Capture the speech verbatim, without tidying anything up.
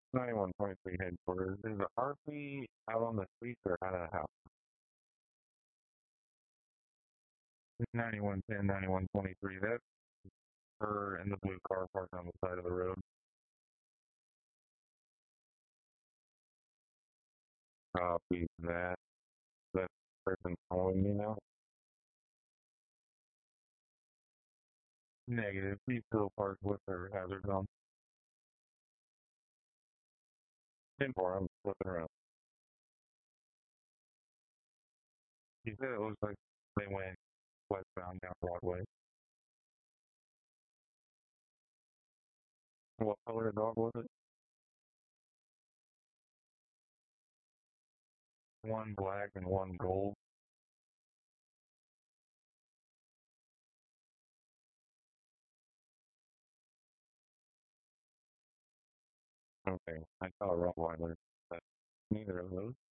ninety-one twenty-three headquarters. Is the Harpy out on the streets or out of the house? ninety-one ten, ninety-one twenty-three. That's her in the blue car parked on the side of the road. Copy that. That person calling me now? Negative. She's still parked with her hazards on. ten four, I'm flipping around. She said it looks like they went westbound down Broadway. What color dog was it? One black and one gold. Okay, I saw a Rottweiler, but neither of those.